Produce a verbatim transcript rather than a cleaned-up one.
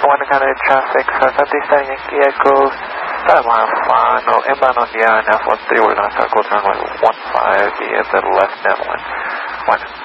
one kind of traffic sa Batista Yankee Echo, Taiwan Fano, inbound on the I N F one three, we're going to start close runway one five, be at the left down one, one.